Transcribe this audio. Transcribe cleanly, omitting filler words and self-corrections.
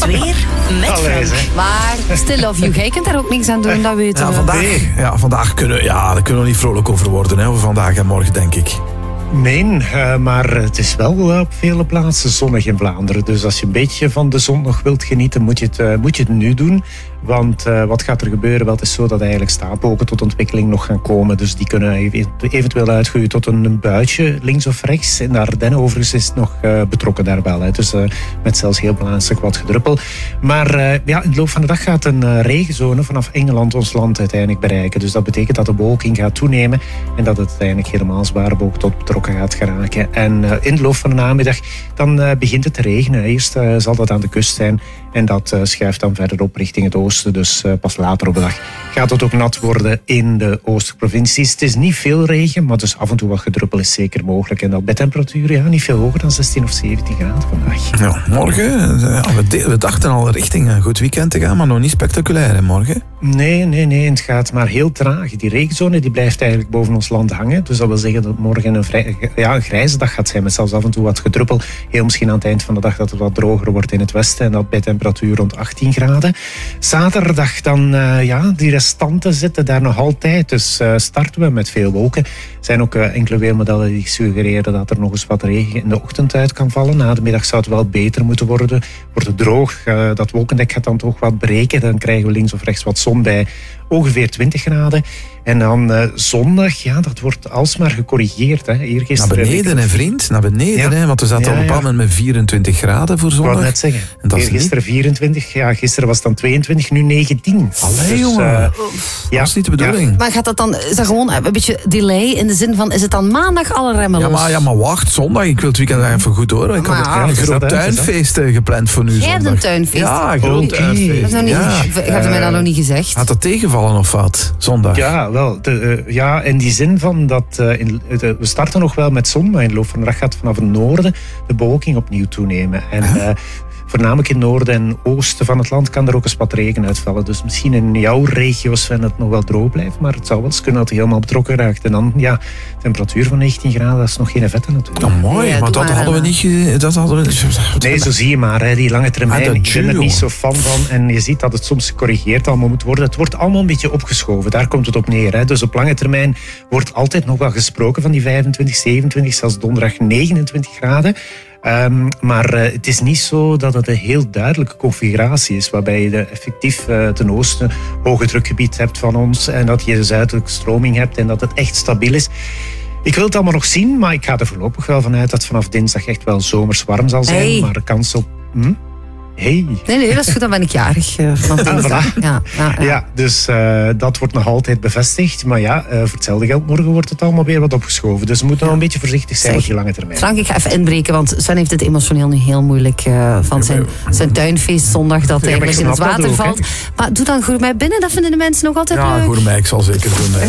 weer met Frank. Maar still love you. Jij kunt daar ook niks aan doen, dat weten we. Vandaag kunnen we niet vrolijk over worden. Hè, over vandaag en morgen, denk ik. Nee, maar het is wel op vele plaatsen zonnig in Vlaanderen. Dus als je een beetje van de zon nog wilt genieten, moet je het nu doen. Want wat gaat er gebeuren? Wel, het is zo dat eigenlijk stapelwolken tot ontwikkeling nog gaan komen. Dus die kunnen eventueel uitgroeien tot een buitje, links of rechts. In de Ardennen overigens is het nog betrokken daar wel. Hè. Dus met zelfs heel plaatselijk wat gedruppel. Maar in de loop van de dag gaat een regenzone vanaf Engeland ons land uiteindelijk bereiken. Dus dat betekent dat de bewolking gaat toenemen en dat het uiteindelijk helemaal zware wolken tot betrokken gaat geraken. En in de loop van de namiddag dan begint het te regenen. Eerst zal dat aan de kust zijn en dat schuift dan verder op richting het oosten. Dus pas later op de dag gaat het ook nat worden in de oostelijke provincies. Het is niet veel regen, maar dus af en toe wat gedruppel is zeker mogelijk. En dat bij temperaturen niet veel hoger dan 16 of 17 graden vandaag. Ja, morgen, we dachten al richting een goed weekend te gaan, maar nog niet spectaculair hè, morgen? Nee, het gaat maar heel traag. Die regenzone die blijft eigenlijk boven ons land hangen. Dus dat wil zeggen dat morgen een grijze dag gaat zijn met zelfs af en toe wat gedruppel. Heel misschien aan het eind van de dag dat het wat droger wordt in het westen en dat bij temperatuur rond 18 graden. Zaterdag dan, die restanten zitten daar nog altijd. Dus starten we met veel wolken. Er zijn ook enkele weermodellen die suggereren dat er nog eens wat regen in de ochtend uit kan vallen. Na de middag zou het wel beter moeten worden. Wordt het droog, dat wolkendek gaat dan toch wat breken. Dan krijgen we links of rechts wat zon bij ongeveer 20 graden. En dan zondag, dat wordt alsmaar gecorrigeerd. Hè. Naar beneden, hè, vriend. Naar beneden, hè, want we zaten op een bepaald moment met 24 graden voor zondag. Ik wou net zeggen. Gisteren 24, gisteren was het dan 22, nu 19. Allee, jongen. Dat is niet de bedoeling. Ja. Maar gaat dat dan, is dat gewoon een beetje delay in de zin van, is het dan maandag alle remmen los? Ja, maar wacht, zondag. Ik wil het weekend even goed horen. Ik had een groot tuinfeest gepland voor nu zondag. Jij hebt een tuinfeest? Ja, een groot tuinfeest. Heb je mij dat nog niet gezegd? Gaat dat tegenvallen of wat, zondag? Ja, wel. In die zin van dat we starten nog wel met zon, maar in de loop van de dag gaat vanaf het noorden de bewolking opnieuw toenemen. En voornamelijk in het noorden en oosten van het land kan er ook eens wat regen uitvallen. Dus misschien in jouw regio's Sven het nog wel droog blijft, maar het zou wel eens kunnen dat het helemaal betrokken raakt. En dan, temperatuur van 19 graden, dat is nog geen vette natuurlijk. Oh, mooi, maar dat hadden we niet... Nee, zo zie je maar, die lange termijn. Ik ben er niet zo fan van. En je ziet dat het soms gecorrigeerd allemaal moet worden. Het wordt allemaal een beetje opgeschoven, daar komt het op neer. Hè. Dus op lange termijn wordt altijd nog wel gesproken van die 25, 27, zelfs donderdag 29 graden. Maar het is niet zo dat het een heel duidelijke configuratie is, waarbij je effectief ten oosten hoge drukgebied hebt van ons en dat je de zuidelijke stroming hebt en dat het echt stabiel is. Ik wil het allemaal nog zien, maar ik ga er voorlopig wel vanuit dat vanaf dinsdag echt wel zomers warm zal zijn. Hey. Maar de kans op... Nee, dat is goed, dan ben ik jarig vanaf dinsdag. Dus dat wordt nog altijd bevestigd. Maar voor hetzelfde geld morgen wordt het allemaal weer wat opgeschoven. Dus we moeten nog een beetje voorzichtig zijn op die lange termijn. Frank, ik ga even inbreken, want Sven heeft het emotioneel nu heel moeilijk van zijn tuinfeest zondag dat eigenlijk in het water valt. Maar doe dan Gourmet binnen, dat vinden de mensen nog altijd leuk. Ja, Gourmet, ik zal zeker doen.